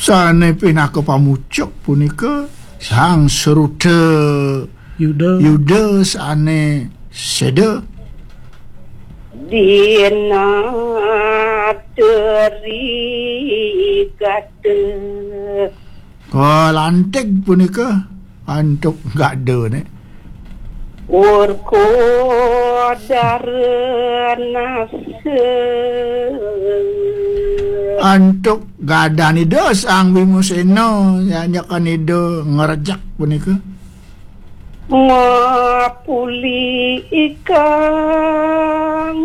Sane pinaka pamucuk punika sang seruta Yuda sane seda dina teri kata lantik punika antuk gak ada ni urko darnase antuk gada ni dos ang Bimuseno nyanyakan ida ngerejak punika mapuli ikan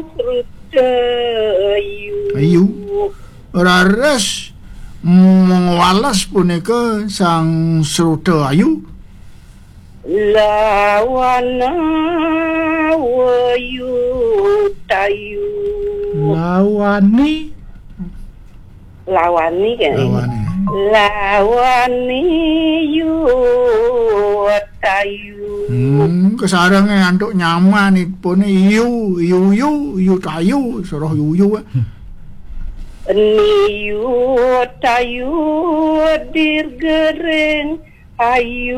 ayu rares mengawalas punika sang seruta ayu lawana wayu tayu lawani kan lawani yu tayu kesarangnya antuk nyaman pun yu tayu suruh yu ni yu tayu dirgereng ayu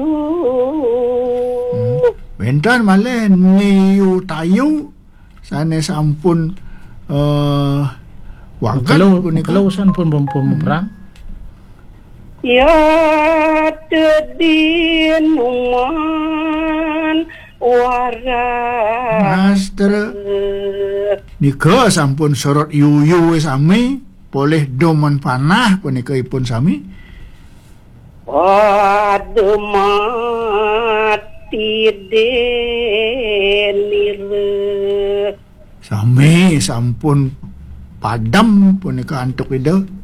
bentan malah ni yu tayu sana sampun kalau sampun perang ya tedin uman waras master nika sampun sorot yu sami boleh doman panah punika ipun sami mati denir sami sampun padam punika antuk ida